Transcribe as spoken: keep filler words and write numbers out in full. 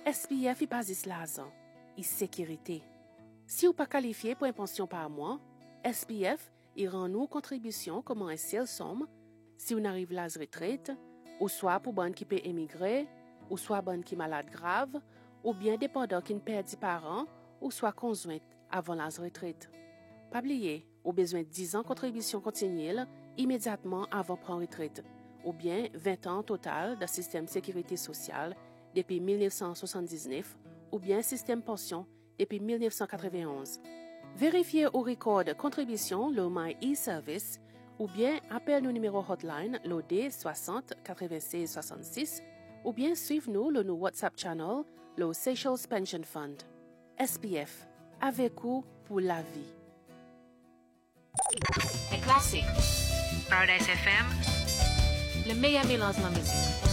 S P F est basé l'argent et sécurité. Si vous pas qualifié pour une pension par mois, S P F il rend nous contribution comme un seul somme si on arrive à la retraite, ou soit pour bonne qui peut émigrer, ou soit bonne qui malade grave, ou bien dépendant qui ne perd des parents, ou soit conjointe avant la retraite. Pas oublier, au besoin de dix ans de contribution continue immédiatement avant prendre retraite, ou bien vingt ans total de système sécurité sociale depuis mille neuf cent soixante-dix-neuf, ou bien système pension depuis mille neuf cent quatre-vingt-onze. Vérifiez au record de contribution le My e-Service, ou bien appelle nos numéros hotline l'O D soixante quatre-vingt-seize soixante-six, ou bien suivez-nous le nous WhatsApp channel, le Seychelles Pension Fund. S P F, avec vous pour la vie. Les classiques. Paradise F M. Le meilleur mélange de musique.